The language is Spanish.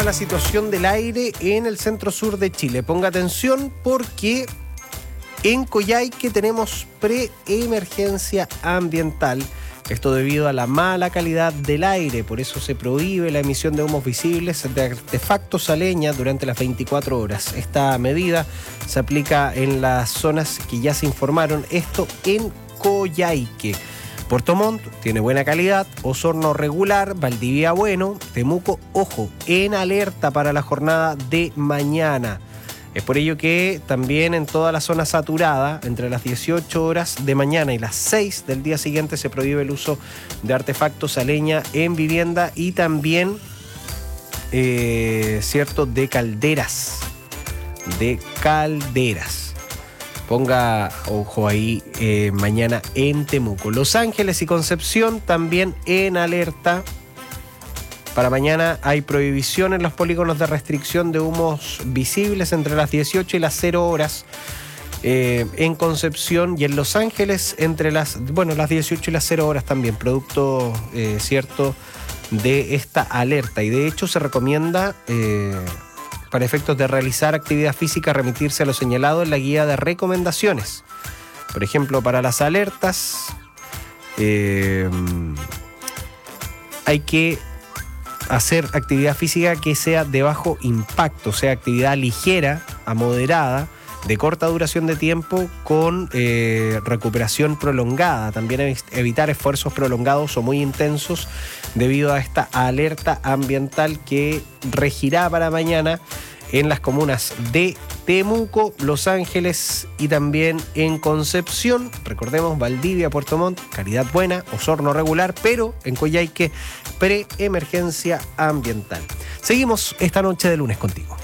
La situación del aire en el centro sur de Chile. Ponga atención porque en Coyhaique tenemos preemergencia ambiental. Esto debido a la mala calidad del aire, por eso se prohíbe la emisión de humos visibles de artefactos a leña durante las 24 horas. Esta medida se aplica en las zonas que ya se informaron, esto en Coyhaique. Puerto Montt tiene buena calidad, Osorno regular, Valdivia bueno, Temuco, ojo, en alerta para la jornada de mañana. Es por ello que también en toda la zona saturada, entre las 18 horas de mañana y las 6 del día siguiente, se prohíbe el uso de artefactos a leña en vivienda y también, de calderas. Ponga ojo ahí mañana en Temuco. Los Ángeles y Concepción también en alerta. Para mañana hay prohibición en los polígonos de restricción de humos visibles entre las 18 y las 0 horas. En Concepción y en Los Ángeles entre las 18 y las 0 horas también, producto de esta alerta. Y de hecho se recomienda, para efectos de realizar actividad física, remitirse a lo señalado en la guía de recomendaciones. Por ejemplo, para las alertas hay que hacer actividad física que sea de bajo impacto, o sea, actividad ligera a moderada, de corta duración de tiempo, con recuperación prolongada. También evitar esfuerzos prolongados o muy intensos debido a esta alerta ambiental que regirá para mañana en las comunas de Temuco, Los Ángeles y también en Concepción. Recordemos, Valdivia, Puerto Montt, calidad buena, Osorno regular, pero en Coyhaique preemergencia ambiental. Seguimos esta noche de lunes contigo.